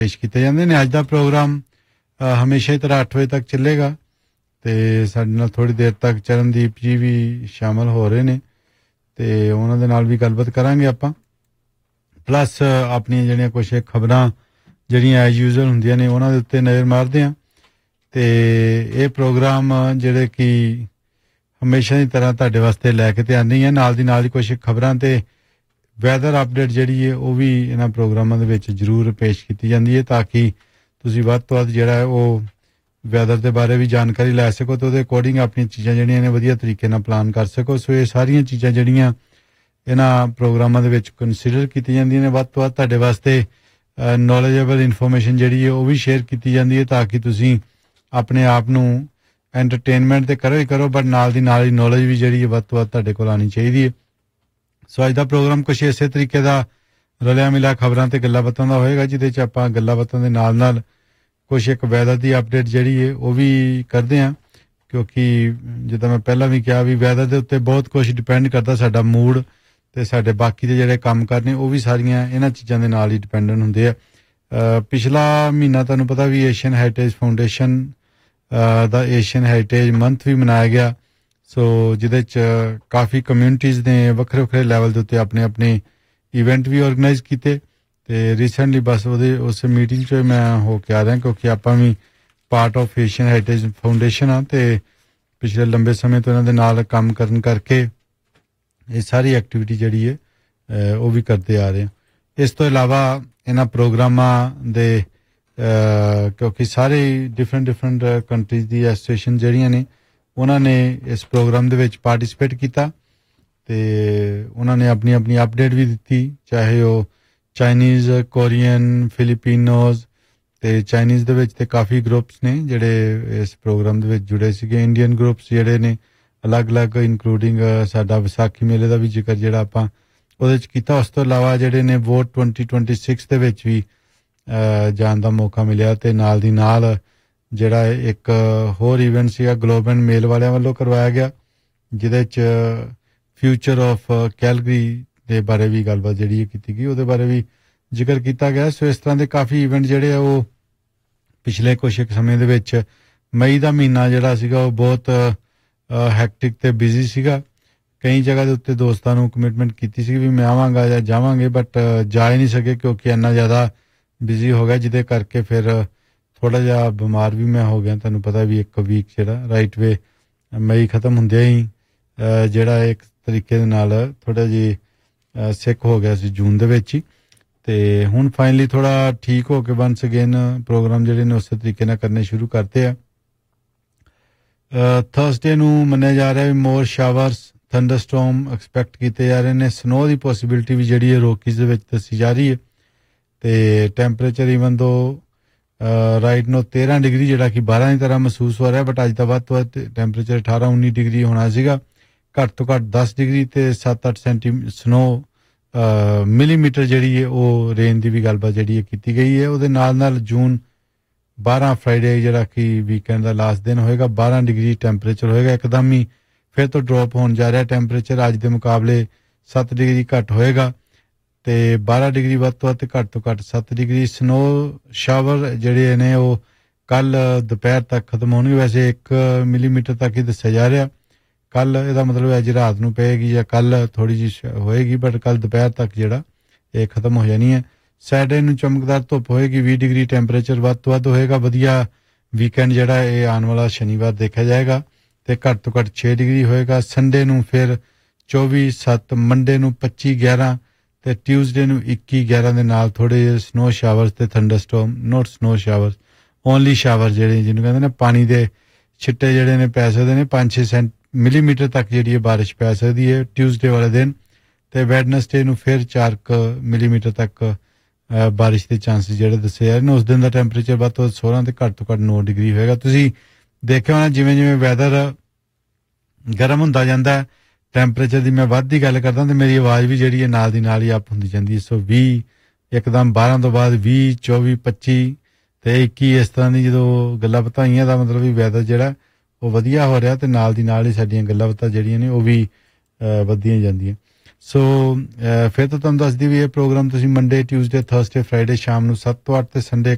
पेश किए जाते हैं। अज का प्रोग्राम हमेशा ही तरह 8 बजे तक चलेगा तो साडे नाल थोड़ी देर तक चरणदीप जी भी शामिल हो रहे हैं तो उन्होंने नाल भी गलबात करांगे आपां प्लस अपनी जिहड़ियां कुछ खबरां जिहड़ियां एज यूजुअल हुंदियां ने उन्हां दे उत्ते नज़र मारदे हां ते ये प्रोग्राम जिहड़े कि हमेशा की तरह तुहाडे वास्ते लैके ते आने हैं नाल दी नाल ही कुछ खबरां ते वैदर अपडेट जिहड़ी है वो भी इन्हां प्रोग्रामां दे विच जरूर पेश कीती जांदी है ताकि तुसीं वध तों वध जिहड़ा है वो वैदर के बारे भी जानकारी लै सको तो उहदे अकॉर्डिंग अपनी चीज़ां जिहड़ियां ने वधिया तरीके नाल प्लान कर सको सो ये सारियां चीज़ां जिहड़ियां इन्हां प्रोग्रामां दे विच कंसीडर कीती जांदियां ने वध तों वध तुहाडे वास्ते नॉलेजेबल इन्फॉर्मेशन जिहड़ी है वो भी शेयर कीती जांदी है ताकि तुसीं अपने आप नूं एंटरटेनमेंट ते करो ही करो बट नाल दी नाल ही नॉलेज भी जिहड़ी है वध तों वध तुहाडे कोल आनी चाहिदी है। सो अज दा प्रोग्राम कुछ इसे तरीके दा रलिया मिलिया खबरां ते गल्लां बातां दा होएगा जिहदे च आपां गल्लां बातां दे नाल नाल कुछ एक वैदर की अपडेट जिहड़ी है वो भी करते हैं क्योंकि जिद्दां मैं पहला भी कहा भी वैदर के उत्ते बहुत कुछ डिपेंड करता साडा मूड ते साडे बाकी दे जिहड़े काम करने वो भी सारियां इन्हां चीज़ां दे नाल ही डिपेंडेंट हुंदे आ। पिछला महीना तुहानूं पता भी एशियन हैरीटेज फाउंडेशन दा एशियन हैरीटेज मंथ भी मनाया गया सो जिहदे च काफ़ी कम्यूनिटीज़ ने वक्खरे वक्खरे लैवल दे उत्ते अपने अपने इवेंट भी ऑर्गेनाइज कीते ते रिसेंटली बस उस मीटिंग च मैं हो के आ रहा क्योंकि आपां भी part of Asian heritage foundation हाँ तो पिछले लंबे समय तो इन्हां दे नाल काम करन करके ये सारी एक्टिविटी जिहड़ी है वो भी करते आ रहे हैं। इस तो इलावा इन्हां प्रोग्रामां दे क्योंकि सारे डिफरेंट कंट्रीज़ दी एसोसीएशन जिहड़ियां ने उन्होंने इस प्रोग्राम दे विच पार्टिसिपेट किया ते उन्होंने अपनी अपनी अपडेट भी दी चाहे वो चाइनीज़ कोरियन फिलिपीनोज ते चाइनीज़ दे विच ते काफ़ी ग्रुप्स ने जिहड़े इस प्रोग्राम दे विच जुड़े सीगे इंडियन ग्रुप्स जिहड़े ने अलग अलग इनकलूडिंग साडा विसाखी मेले का भी जिक्र जिहड़ा आपां उहदे च कीता। उस तो इलावा जिहड़े ने वोट 2026 दे विच भी जाण दा मौका मिलिया ते नाल दी नाल जिहड़ा एक होर इवेंट सीगा ग्लोब एंड मेल वालियां वल्लों करवाया गया जिहदे च फ्यूचर ऑफ कैलगरी दे बारे भी गलबात जिहड़ी कीती गई उहदे बारे भी जिक्र किया गया। सो इस तरह के काफ़ी इवेंट जिहड़े वो पिछले कुछ एक समय दे विच मई का महीना जिहड़ा सीगा वो बहुत हैक्टिक ते बिजी सीगा कई जगह के उत्ते दोस्तां नूं कमिटमेंट कीती सी भी मैं आवांगा जां जावांगे बट जा ही नहीं सके क्योंकि इन्ना ज़्यादा बिजी हो गया जिहदे करके फिर थोड़ा जिहा बीमार भी मैं हो गया तुहानूं पता भी एक वीक जिहड़ा राइट वे मई खत्म हुंदे ही जिहड़ा एक तरीके दे नाल थोड़ा जी सिक हो गया सी जून दे विच ही ते हुण फाइनली थोड़ा ठीक हो के वंस अगेन प्रोग्राम जिहड़े ने उस तरीके नाल करने शुरू करते हैं। थर्सडे नूं मन्निया जा रहा है मोर शावर्स थंडरस्टॉर्म एक्सपैक्ट किए जा रहे हैं स्नो की पॉसिबिलिटी भी जिहड़ी है रोकीज दे विच दसी जा रही है ते टैंपरेचर ईवन दो राइट नो 13 डिग्री जिहड़ा कि 12 की तरह महसूस हो रहा है बट अज दा वध तों वध टैंपरेचर 18-19 डिग्री होना सीगा घट तो घट 10 डिग्री ते 7-8 सेंटीमीटर स्नो मिलीमीटर जिहड़ी है वो रेन की भी गलबात जिहड़ी है कीती गई है। उहदे नाल नाल जून 12 फ्राइडे जिहड़ा कि वीकेंड का लास्ट दिन होएगा 12 डिग्री टैंपरेचर होएगा एकदम ही फिर तो ड्रॉप होने जा रहा है टैंपरेचर अज के मुकाबले 7 डिग्री घट होएगा ते 12 डिग्री वध तो वध घट तो घट 7 डिग्री। स्नो शावर जिहड़े ने वो कल दोपहर तक खत्म होणगे वैसे 1 मिलीमीटर तक ही दस्सिया जा रहा कल इहदा मतलब अज रात नूं पेगी या कल थोड़ी जी होएगी बट कल दोपहर तक जिहड़ा ये खत्म हो जानी है। सैटरडे नूं चमकदार धुप होएगी 20 डिग्री टैंपरेचर वध तो वध होएगा वधिया वीकेंड जिहड़ा ये आने वाला शनिवार देखा जाएगा ते घट तो घट 6 डिग्री होएगा। संडे नूं फिर 24-7 मंडे नूं 25-11 ते ट्यूसडे नूं 21-11 दे नाल थोड़े स्नो शावर्स ते thunderstorm not snow showers only shower जिहड़े जिन्हों कहंदे ने पानी दे छिट्टे जिहड़े ने पै सकदे ने 5-6 मिलीमीटर तक जिहड़ी बारिश पै सकदी है ट्यूसडे वाले दिन ते वैडनसडे नूं फिर 4 मिलीमीटर तक बारिश के चांसेस जिहड़े दस्से जा रहे ने उस दिन का टैंपरेचर वध तो 16 ते घट तो घट 9 डिग्री होएगा। तुसीं देखिया होना जिवें जिवें वैदर गर्म हुंदा जांदा है टैंपरेचर की मैं वध की गल करदा तो मेरी आवाज़ भी जिहड़ी है नाल दी नाल ही अप हुंदी जांदी है। सो 20 एकदम 12 तो बाद 20 24 25 ते 21 इस तरह की जो गल्लां बातां होईयां दा मतलब भी वैदर जिहड़ा वो वधिया हो रहा ते नाल दी नाल ही साडीआं गल्लां बातां जिहड़ियां ने वो भी वधदियां जांदियां। सो फिर तो तुहानूं दसदी भी ये प्रोग्राम तुसीं मंडे ट्यूसडे थर्सडे फ्राइडे शाम नूं 7 ਤੋਂ 8 ਤੇ ਸੰਡੇ